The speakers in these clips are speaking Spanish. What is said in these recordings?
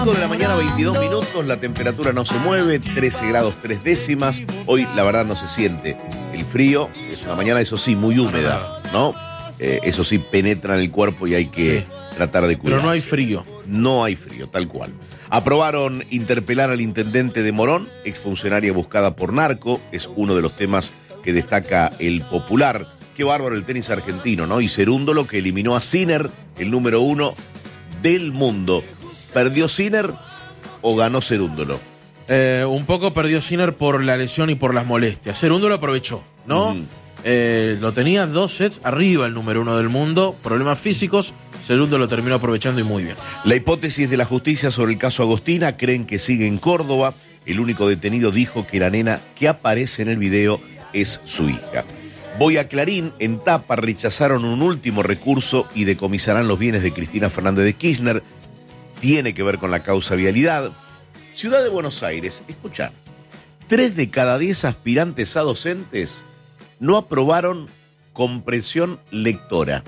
5 de la mañana, 22 minutos, la temperatura no se mueve, 13 grados 3 décimas. Hoy, la verdad, no se siente el frío. Es una mañana, eso sí, muy húmeda, ¿no? Eso sí, penetra en el cuerpo y hay que tratar de cuidarse. Pero no hay frío. No hay frío, tal cual. Aprobaron interpelar al intendente de Morón, exfuncionaria buscada por narco. Es uno de los temas que destaca el Popular. Qué bárbaro el tenis argentino, ¿no? Y Cerúndolo, que eliminó a Sinner, el número 1 del mundo. ¿Perdió Sinner o ganó Cerúndolo? Un poco perdió Sinner por la lesión y por las molestias. Cerúndolo aprovechó, ¿no? Lo tenía 2 sets arriba el número 1 del mundo. Problemas físicos. Cerúndolo lo terminó aprovechando y muy bien. La hipótesis de la justicia sobre el caso Agostina, creen que sigue en Córdoba. El único detenido dijo que la nena que aparece en el video es su hija. Voy a Clarín, en tapa rechazaron un último recurso y decomisarán los bienes de Cristina Fernández de Kirchner. Tiene que ver con la causa vialidad. Ciudad de Buenos Aires, escucha, 3 de cada 10 aspirantes a docentes no aprobaron comprensión lectora.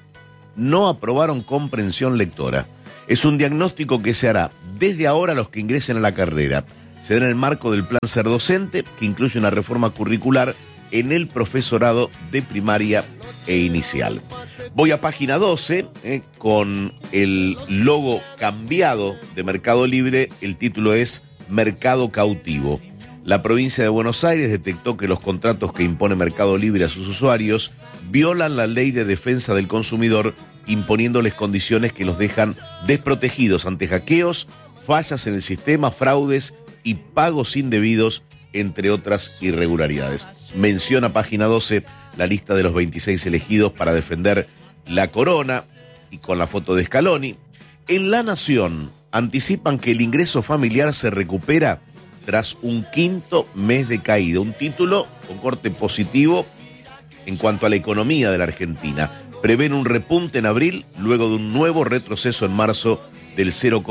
No aprobaron comprensión lectora. Es un diagnóstico que se hará desde ahora a los que ingresen a la carrera. Se da en el marco del Plan Ser Docente, que incluye una reforma curricular en el profesorado de primaria e inicial. Voy a página 12, con el logo cambiado de Mercado Libre. El título es Mercado Cautivo. La provincia de Buenos Aires detectó que los contratos que impone Mercado Libre a sus usuarios violan la ley de defensa del consumidor, imponiéndoles condiciones que los dejan desprotegidos ante hackeos, fallas en el sistema, fraudes y pagos indebidos, entre otras irregularidades. Menciona página 12 la lista de los 26 elegidos para defender la corona y con la foto de Scaloni. En La Nación anticipan que el ingreso familiar se recupera tras un 5º mes de caída. Un título con corte positivo en cuanto a la economía de la Argentina. Prevén un repunte en abril luego de un nuevo retroceso en marzo del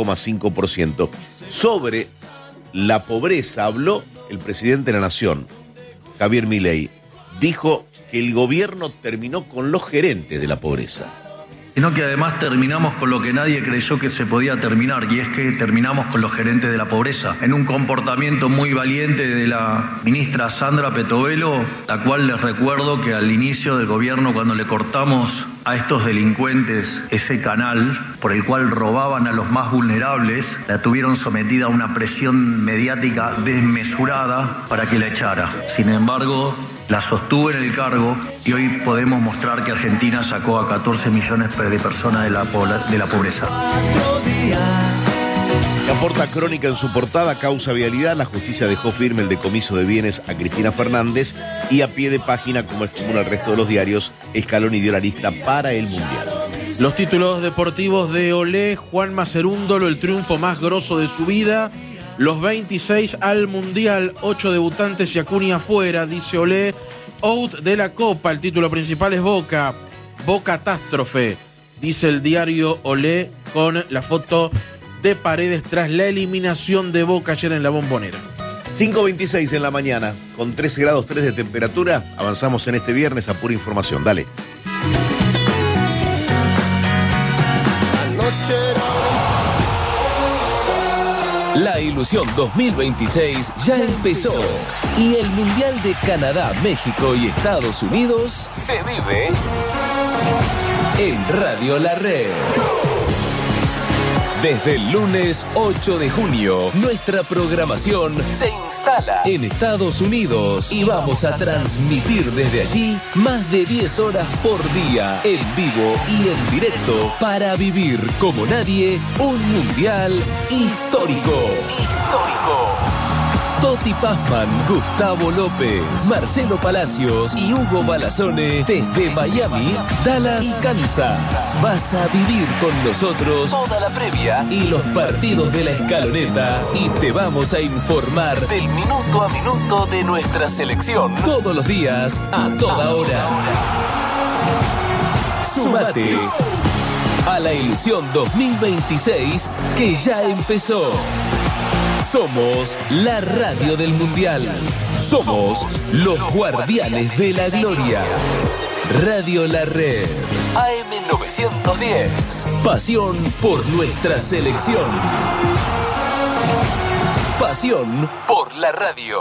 0,5%. Sobre la pobreza habló el presidente de la Nación, Javier Milei. Dijo que el gobierno terminó con los gerentes de la pobreza. Sino que además terminamos con lo que nadie creyó que se podía terminar, y es que terminamos con los gerentes de la pobreza, en un comportamiento muy valiente de la ministra Sandra Petovelo, la cual les recuerdo que al inicio del gobierno, cuando le cortamos a estos delincuentes ese canal por el cual robaban a los más vulnerables, la tuvieron sometida a una presión mediática desmesurada para que la echara. Sin embargo, la sostuvo en el cargo y hoy podemos mostrar que Argentina sacó a 14 millones de personas de la pobreza. Aporta Crónica en su portada, causa vialidad. La justicia dejó firme el decomiso de bienes a Cristina Fernández y a pie de página, como es común al resto de los diarios, Scaloni dio la lista para el Mundial. Los títulos deportivos de Olé, Juanma Cerúndolo, el triunfo más grosso de su vida. Los 26 al Mundial, 8 debutantes y Acuña afuera, dice Olé. Out de la Copa, el título principal es Boca. Bocatástrofe, dice el diario Olé, con la foto de Paredes tras la eliminación de Boca ayer en la Bombonera. 5:26 en la mañana, con 13 grados 3 de temperatura. Avanzamos en este viernes a pura información. Dale. La Ilusión 2026 ya empezó y el Mundial de Canadá, México y Estados Unidos se vive en Radio La Red. Desde el lunes 8 de junio, nuestra programación se instala en Estados Unidos y vamos a transmitir desde allí más de 10 horas por día, en vivo y en directo, para vivir como nadie un mundial histórico. Toti Pazman, Gustavo López, Marcelo Palacios y Hugo Balazone desde Miami, Dallas, Kansas. Vas a vivir con nosotros toda la previa y los partidos de la escaloneta y te vamos a informar del minuto a minuto de nuestra selección todos los días, a toda hora. Súmate a la Ilusión 2026 que ya empezó. Somos la radio del Mundial. Somos los guardianes de la gloria. Radio La Red. AM 900. 910. Pasión por nuestra selección. Pasión por la radio.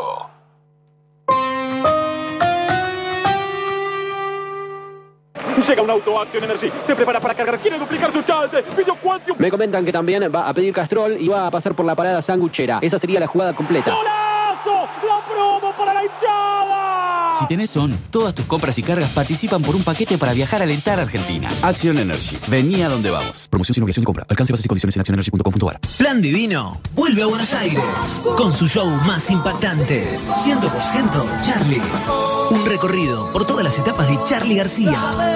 Llega un auto, Action Energy. Se prepara para cargar. Quiere duplicar su chance. Pidió Quantium. Me comentan que también va a pedir Castrol y va a pasar por la parada sanguchera. Esa sería la jugada completa. ¡Golazo! ¡La promo para la hinchada! Si tenés SON, todas tus compras y cargas participan por un paquete para viajar a alentar a Argentina. Action Energy. Vení a donde vamos. Promoción sin obligación de compra. Alcance, bases y condiciones en actionenergy.com.ar. Plan Divino vuelve a Buenos Aires con su show más impactante, 100% Charlie. Un recorrido por todas las etapas de Charlie García.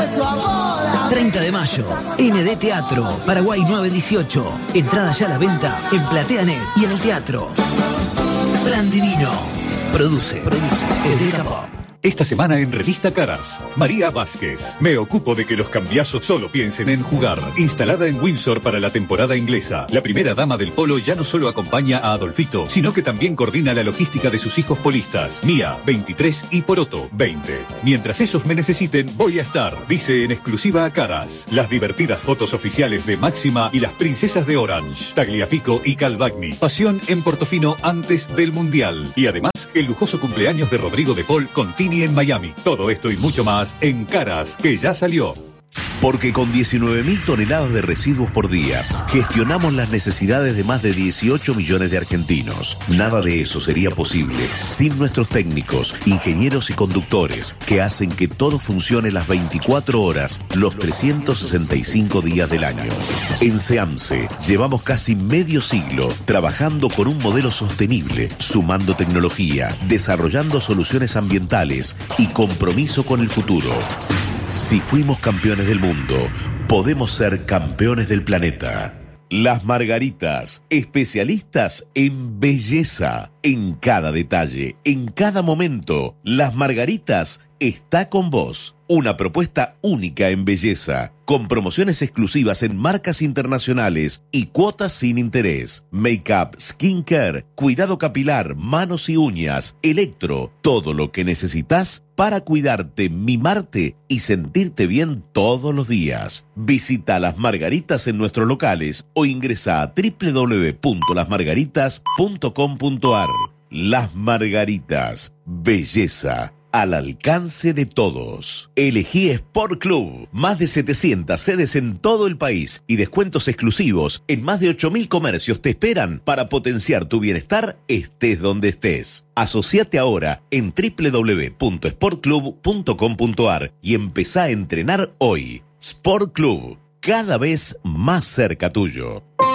30 de mayo, ND Teatro, Paraguay 918. Entrada ya a la venta en PlateaNet y en el teatro. Plan Divino. Produce Eureka Pop. Esta semana en Revista Caras, María Vázquez. Me ocupo de que los cambiazos solo piensen en jugar. Instalada en Windsor para la temporada inglesa, la primera dama del polo ya no solo acompaña a Adolfito, sino que también coordina la logística de sus hijos polistas. Mía, 23 y Poroto, 20. Mientras esos me necesiten, voy a estar, dice en exclusiva a Caras. Las divertidas fotos oficiales de Máxima y las princesas de Orange, Tagliafico y Calvagni. Pasión en Portofino antes del Mundial. Y además, el lujoso cumpleaños de Rodrigo de Paul con Tini en Miami. Todo esto y mucho más en Caras, que ya salió. Porque con 19.000 toneladas de residuos por día, gestionamos las necesidades de más de 18 millones de argentinos. Nada de eso sería posible sin nuestros técnicos, ingenieros y conductores, que hacen que todo funcione las 24 horas, los 365 días del año. En SEAMSE llevamos casi medio siglo trabajando con un modelo sostenible, sumando tecnología, desarrollando soluciones ambientales y compromiso con el futuro. Si fuimos campeones del mundo, podemos ser campeones del planeta. Las Margaritas, especialistas en belleza, en cada detalle, en cada momento. Las Margaritas está con vos. Una propuesta única en belleza, con promociones exclusivas en marcas internacionales y cuotas sin interés. Make-up, skincare, cuidado capilar, manos y uñas, electro, todo lo que necesitas para cuidarte, mimarte y sentirte bien todos los días. Visita Las Margaritas en nuestros locales o ingresa a www.lasmargaritas.com.ar. Las Margaritas, belleza al alcance de todos. Elegí Sport Club. Más de 700 sedes en todo el país y descuentos exclusivos en más de 8.000 comercios te esperan para potenciar tu bienestar estés donde estés. Asociate ahora en www.sportclub.com.ar y empezá a entrenar hoy. Sport Club, cada vez más cerca tuyo.